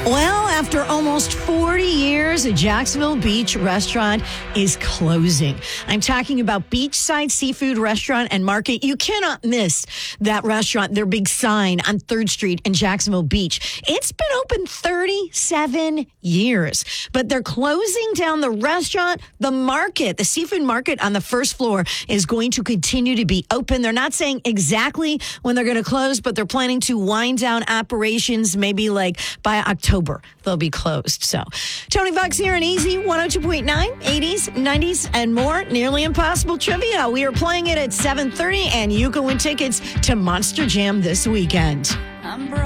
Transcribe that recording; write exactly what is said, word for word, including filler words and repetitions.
Well, after almost forty years, a Jacksonville Beach restaurant is closing. I'm talking about Beachside Seafood Restaurant and Market. You cannot miss that restaurant, their big sign on third Street in Jacksonville Beach. It's been open thirty-seven years, but they're closing down the restaurant. The market, the seafood market on the first floor is going to continue to be open. They're not saying exactly when they're going to close, but they're planning to wind down operations maybe like by October. They'll be closed. So, Tony Fox here on Easy one oh two point nine, eighties, nineties, and more. Nearly Impossible Trivia. We are playing it at seven thirty, and you can win tickets to Monster Jam this weekend. I'm